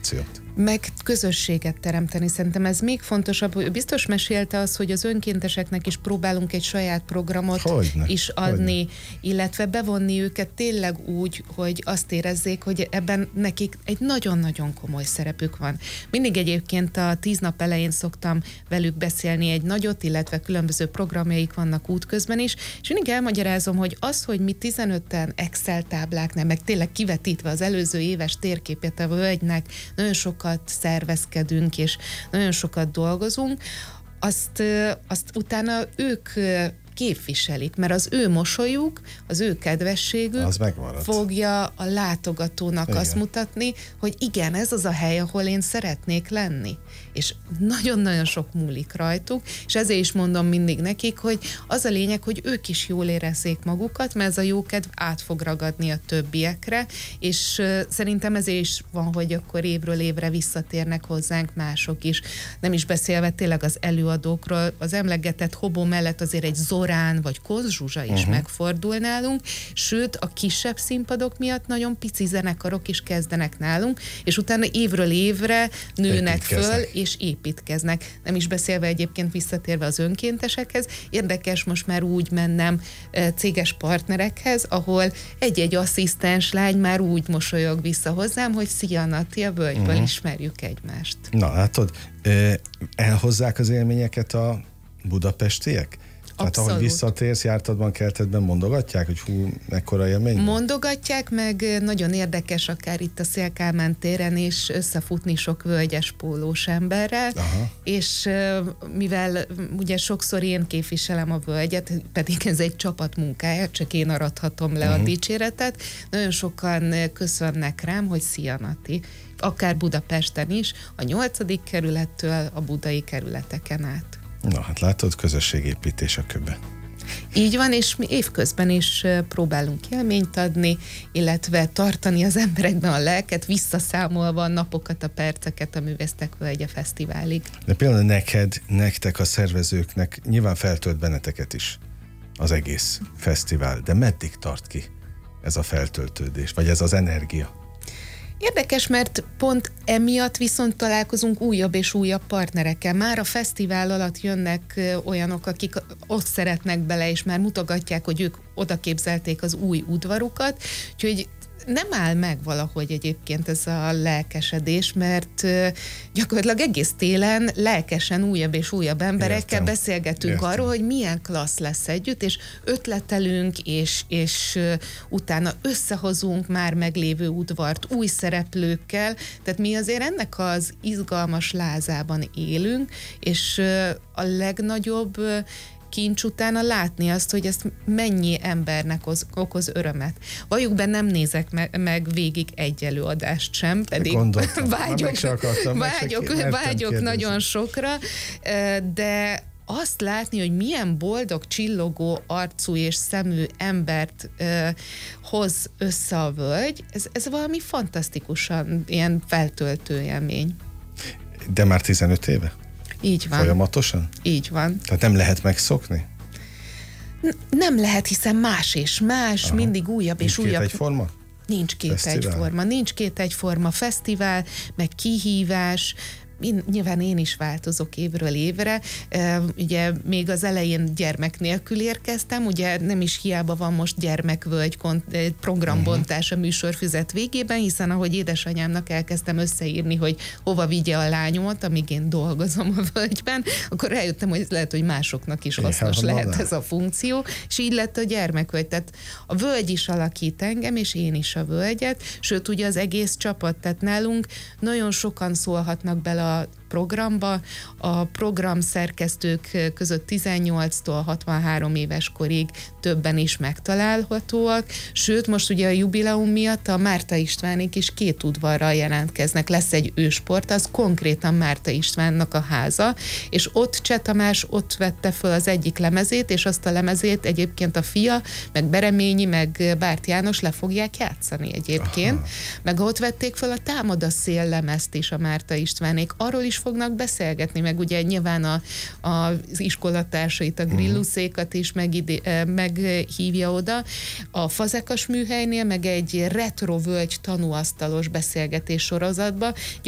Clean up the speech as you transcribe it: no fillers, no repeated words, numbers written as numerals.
motivációt. Meg közösséget teremteni. Szerintem ez még fontosabb. Ő biztos mesélte azt, hogy az önkénteseknek is próbálunk egy saját programot is adni, illetve bevonni őket tényleg úgy, hogy azt érezzék, hogy ebben nekik egy nagyon-nagyon komoly szerepük van. Mindig egyébként a 10 nap elején szoktam velük beszélni egy nagyot, illetve különböző programjaik vannak útközben is, és mindig elmagyarázom, hogy az, hogy mi 15-en Excel tábláknál, meg tényleg kivetítve az előző éves térképét a völgynek, nagyon sokat szervezkedünk, és nagyon sokat dolgozunk, azt utána ők képviselik, mert az ő mosolyuk, az ő kedvességük fogja a látogatónak azt mutatni, hogy igen, ez az a hely, ahol én szeretnék lenni. És nagyon-nagyon sok múlik rajtuk, és ezért is mondom mindig nekik, hogy az a lényeg, hogy ők is jól érezzék magukat, mert ez a jókedv át fog ragadni a többiekre, és szerintem ezért is van, hogy akkor évről évre visszatérnek hozzánk mások is. Nem is beszélve tényleg az előadókról, az emlegetett Hobó mellett azért egy Zorán vagy Koz Zsuzsa is megfordul nálunk, sőt a kisebb színpadok miatt nagyon pici zenekarok is kezdenek nálunk, és utána évről évre nőnek föl, és építkeznek. Nem is beszélve egyébként visszatérve az önkéntesekhez, érdekes most már úgy mennem céges partnerekhez, ahol egy-egy asszisztens lány már úgy mosolyog vissza hozzám, hogy szia Nati, a völgyből ismerjük egymást. Na látod, elhozzák az élményeket a budapestiek? Tehát ahogy visszatérsz, jártadban, keltedben mondogatják, hogy hú, mekkora élmény? Mondogatják, meg nagyon érdekes akár itt a Széll-Kálmán téren is összefutni sok völgyes pólós emberrel, és mivel ugye sokszor én képviselem a völgyet, pedig ez egy csapat munkája, csak én arathatom le a dicséretet, nagyon sokan köszönnek rám, hogy szia Nati, akár Budapesten is, a 8. kerülettől a budai kerületeken át. Na, hát látod, közösségépítés a köbe. Így van, és mi évközben is próbálunk élményt adni, illetve tartani az emberekben a lelket, visszaszámolva a napokat, a perceket a Művésztek Völgye Fesztiválig. De például nektek a szervezőknek nyilván feltölt benneteket is az egész fesztivál, de meddig tart ki ez a feltöltődés, vagy ez az energia? Érdekes, mert pont emiatt viszont találkozunk újabb és újabb partnerekkel. Már a fesztivál alatt jönnek olyanok, akik ott szeretnek bele, és már mutogatják, hogy ők oda képzelték az új udvarukat, úgyhogy nem áll meg valahogy egyébként ez a lelkesedés, mert gyakorlatilag egész télen lelkesen újabb és újabb emberekkel beszélgetünk arról, hogy milyen klassz lesz együtt, és ötletelünk, és utána összehozunk már meglévő udvart új szereplőkkel, tehát mi azért ennek az izgalmas lázában élünk, és a legnagyobb kincs utána látni azt, hogy ezt mennyi embernek okoz örömet. Valljuk be, nem nézek meg végig egy előadást sem, pedig vágyok nagyon sokra, de azt látni, hogy milyen boldog, csillogó arcú és szemű embert hoz össze a völgy, ez valami fantasztikusan ilyen feltöltő élmény. De már 15 éve? Így van. Folyamatosan? Így van. Tehát nem lehet megszokni? Nem lehet, hiszen más és más, mindig újabb és újabb. Nincs két egyforma? Nincs két egyforma. Nincs két egyforma fesztivál, meg kihívás. Nyilván én is változok évről évre. Ugye még az elején gyermek nélkül érkeztem, ugye nem is hiába van most gyermekvölgy programbontás a műsorfüzet végében, hiszen ahogy édesanyámnak elkezdtem összeírni, hogy hova vigye a lányomat, amíg én dolgozom a völgyben, akkor rájöttem, hogy lehet, hogy másoknak is hasznos lehet ez a funkció, és így lett a gyermekvölgy. Tehát a völgy is alakít engem, és én is a völgyet, sőt ugye az egész csapat, tehát nálunk nagyon sokan szólhatnak bele a programba. A program szerkesztők között 18-tól 63 éves korig többen is megtalálhatóak, sőt most ugye a jubileum miatt a Márta Istvánék is 2 udvarral jelentkeznek. Lesz egy ősport, az konkrétan Márta Istvánnak a háza, és ott Cseh Tamás ott vette föl az egyik lemezét, és azt a lemezét egyébként a fia, meg Bereményi, meg Bárt János le fogják játszani egyébként. Aha. Meg ott vették föl a Támad a szél lemezt is a Márta Istvánék. Arról is fognak beszélgetni, meg ugye nyilván az iskolatársait, a grilluszékat is meghívja oda. A Fazekas műhelynél meg egy retro völgy tanúasztalos beszélgetés sorozatba.